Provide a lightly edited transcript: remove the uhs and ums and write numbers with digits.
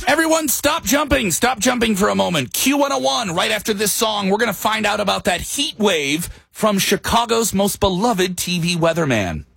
Everyone, stop jumping. Stop jumping for a moment. Q101, right after this song, we're going to find out about that heat wave from Chicago's most beloved TV weatherman.